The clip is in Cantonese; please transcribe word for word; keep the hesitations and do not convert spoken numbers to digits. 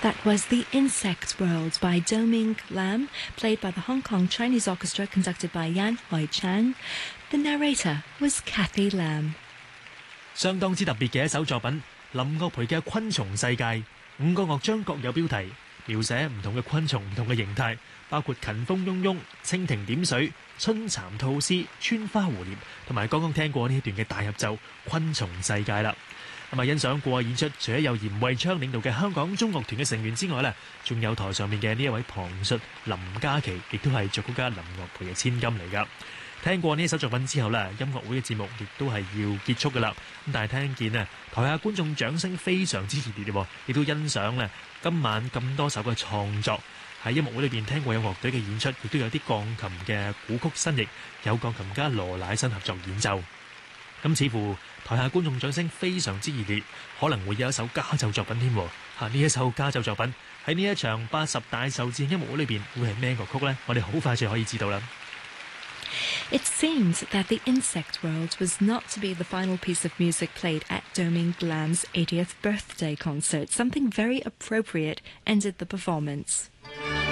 That was The Insect World by Do-Ming Lam, played by the Hong Kong Chinese Orchestra, conducted by Yan Hui Chang. The narrator was Kathy Lam. 相當之特別嘅一首作品，林樂培嘅《昆蟲世界》，五個樂章各有標題，描寫唔同嘅昆蟲、唔同嘅形態，包括勤蜂嗡嗡、蜻蜓點水、春蠶吐絲、穿花蝴蝶，同埋剛剛聽過呢一段嘅大合奏《昆蟲世界》啦。咁啊，欣賞過演出，除咗有嚴慧昌領導嘅香港中樂團嘅成員之外呢，仲有台上面嘅呢一位旁述林嘉琪，亦都係作曲家林樂培嘅千金嚟㗎。聽過呢一首作品之後呢，音樂會嘅節目亦都係要結束㗎啦。咁但係聽見呢，台下觀眾掌聲非常之熱烈喎，亦都欣賞呢今晚咁多首嘅創作。喺音樂會裏邊聽過有樂隊嘅演出，亦都有啲鋼琴嘅古曲新譯，有鋼琴家羅乃新合作演奏。咁似乎台下觀眾掌聲非常之熱烈，可能會有一首家奏作品添喎。嚇，呢一首家奏作品喺呢一場八十大壽宴音樂會裏邊會係咩樂曲呢？我哋好快就可以知道啦。 It seems that The Insect World was not to be the final piece of music played at Do-Ming Lam's eightieth birthday concert. Something very appropriate ended the performance.